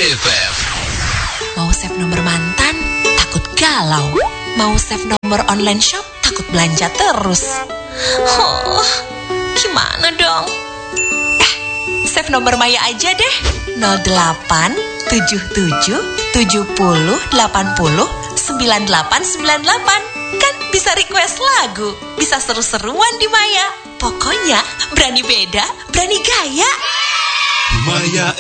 FM. Mau save nomor mantan, takut galau. Mau save nomor online shop, takut belanja terus. Oh, gimana dong? Save nomor Maya aja deh. 08 77 70 80 9898. Kan bisa request lagu, bisa seru-seruan di Maya. Pokoknya berani beda, berani gaya. Maya